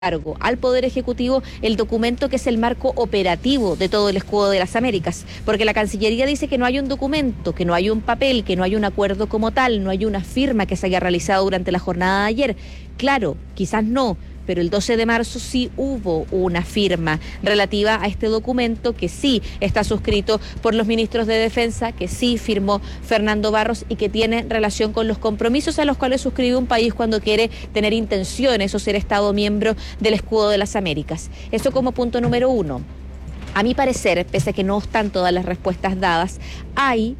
cargo al Poder Ejecutivo el documento que es el marco operativo de todo el escudo de las Américas, porque la Cancillería dice que no hay un documento, que no hay un papel, que no hay un acuerdo como tal, no hay una firma que se haya realizado durante la jornada de ayer. Claro, quizás no, pero el 12 de marzo sí hubo una firma relativa a este documento que sí está suscrito por los ministros de Defensa, que sí firmó Fernando Barros y que tiene relación con los compromisos a los cuales suscribe un país cuando quiere tener intenciones o ser Estado miembro del escudo de las Américas. Eso como punto número uno. A mi parecer, pese a que no están todas las respuestas dadas, hay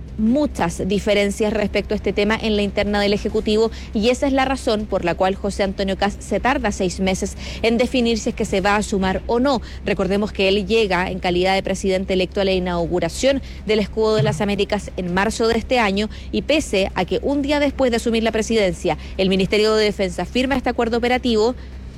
muchas diferencias respecto a este tema en la interna del Ejecutivo y esa es la razón por la cual José Antonio Kast se tarda 6 meses en definir si es que se va a sumar o no. Recordemos que él llega en calidad de presidente electo a la inauguración del Escudo de las Américas en marzo de este año y pese a que un día después de asumir la presidencia el Ministerio de Defensa firma este acuerdo operativo,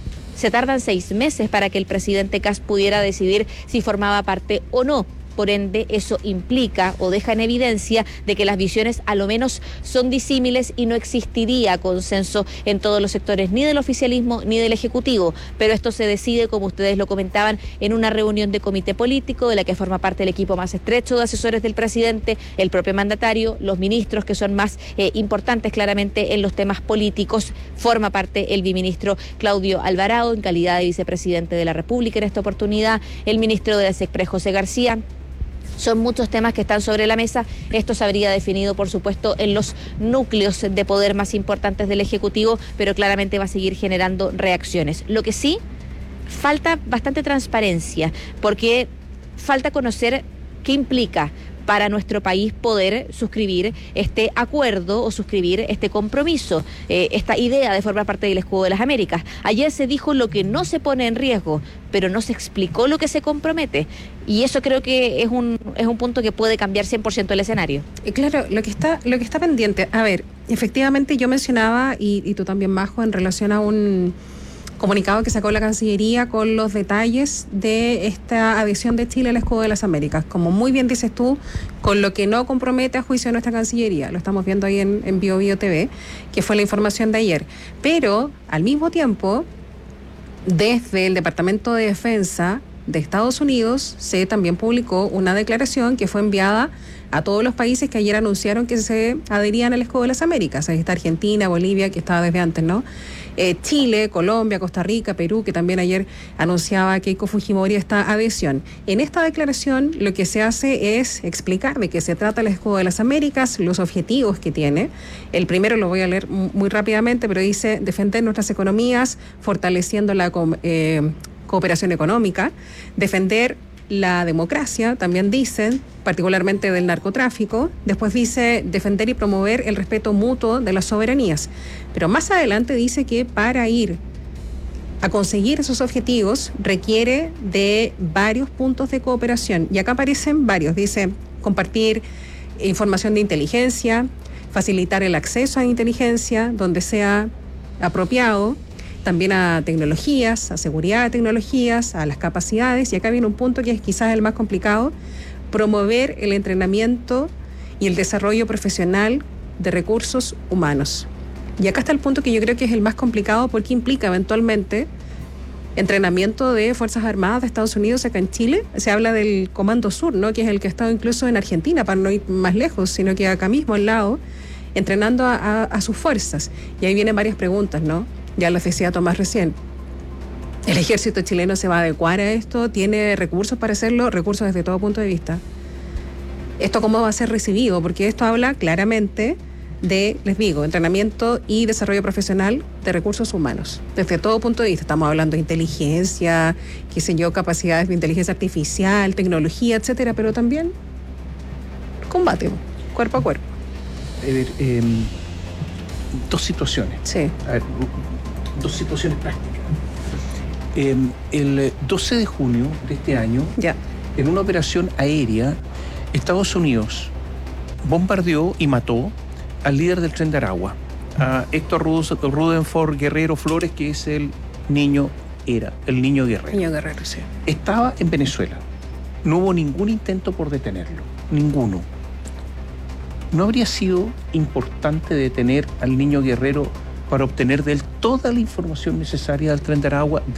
se tardan 6 meses para que el presidente Kast pudiera decidir si formaba parte o no. Por ende, eso implica o deja en evidencia de que las visiones a lo menos son disímiles y no existiría consenso en todos los sectores, ni del oficialismo ni del Ejecutivo. Pero esto se decide, como ustedes lo comentaban, en una reunión de comité político de la que forma parte el equipo más estrecho de asesores del presidente, el propio mandatario, los ministros que son más importantes claramente en los temas políticos. Forma parte el biministro Claudio Alvarado en calidad de vicepresidente de la República en esta oportunidad, el ministro de la SECPRE, José García. Son muchos temas que están sobre la mesa. Esto se habría definido, por supuesto, en los núcleos de poder más importantes del Ejecutivo, pero claramente va a seguir generando reacciones. Lo que sí, falta bastante transparencia, porque falta conocer qué implica para nuestro país poder suscribir este acuerdo o suscribir este compromiso, esta idea de formar parte del Escudo de las Américas. Ayer se dijo lo que no se pone en riesgo, pero no se explicó lo que se compromete. Y eso creo que es un punto que puede cambiar 100% el escenario. Claro, lo que está pendiente. A ver, efectivamente yo mencionaba, y tú también, Majo, en relación a un comunicado que sacó la Cancillería con los detalles de esta adhesión de Chile al Escudo de las Américas. Como muy bien dices tú, con lo que no compromete a juicio de nuestra Cancillería. Lo estamos viendo ahí en Bio Bio TV, que fue la información de ayer. Pero, al mismo tiempo, desde el Departamento de Defensa de Estados Unidos se también publicó una declaración que fue enviada a todos los países que ayer anunciaron que se adherían al Escudo de las Américas. Ahí está Argentina, Bolivia, que estaba desde antes, ¿no? Chile, Colombia, Costa Rica, Perú, que también ayer anunciaba Keiko Fujimori esta adhesión. En esta declaración lo que se hace es explicar de qué se trata el Escudo de las Américas, los objetivos que tiene. El primero lo voy a leer muy rápidamente, pero dice: defender nuestras economías, fortaleciendo la cooperación económica, defender la democracia, también dicen, particularmente del narcotráfico. Después dice defender y promover el respeto mutuo de las soberanías. Pero más adelante dice que para ir a conseguir esos objetivos requiere de varios puntos de cooperación. Y acá aparecen varios. Dice compartir información de inteligencia, facilitar el acceso a inteligencia donde sea apropiado, también a tecnologías, a seguridad de tecnologías, a las capacidades, y acá viene un punto que es quizás el más complicado: promover el entrenamiento y el desarrollo profesional de recursos humanos. Y acá está el punto que yo creo que es el más complicado, porque implica eventualmente entrenamiento de Fuerzas Armadas de Estados Unidos acá en Chile. Se habla del Comando Sur, ¿no?, que es el que ha estado incluso en Argentina, para no ir más lejos, sino que acá mismo al lado, entrenando a sus fuerzas. Y ahí vienen varias preguntas, ¿no? Ya las decía Tomás recién. ¿El ejército chileno se va a adecuar a esto? ¿Tiene recursos para hacerlo? Recursos desde todo punto de vista. ¿Esto cómo va a ser recibido? Porque esto habla claramente de, les digo, entrenamiento y desarrollo profesional de recursos humanos. Desde todo punto de vista. Estamos hablando de inteligencia, qué sé yo, capacidades de inteligencia artificial, tecnología, etcétera, pero también combate, cuerpo a cuerpo. Dos situaciones. Sí. A ver, dos situaciones prácticas. El 12 de junio de este año, en una operación aérea, Estados Unidos bombardeó y mató al líder del Tren de Aragua, a Héctor Rutherford Guerrero Flores, que es el niño Guerrero. Niño Guerrero, sí. Estaba en Venezuela. No hubo ningún intento por detenerlo. Ninguno. ¿No habría sido importante detener al niño Guerrero para obtener de él toda la información necesaria del Tren de Aragua,